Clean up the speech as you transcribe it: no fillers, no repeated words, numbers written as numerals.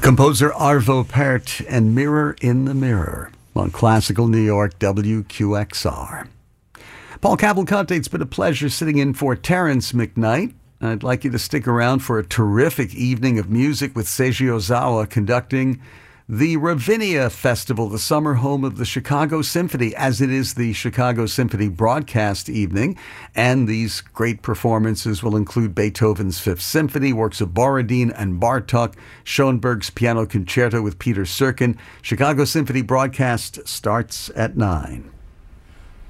Composer Arvo Pärt and Mirror in the Mirror on Classical New York WQXR. Paul Cavalcante, it's been a pleasure sitting in for Terrence McKnight. I'd like you to stick around for a terrific evening of music with Seiji Ozawa conducting the Ravinia Festival, the summer home of the Chicago Symphony, as it is the Chicago Symphony broadcast evening. And these great performances will include Beethoven's Fifth Symphony, works of Borodin and Bartók, Schoenberg's Piano Concerto with Peter Serkin. Chicago Symphony broadcast starts at 9.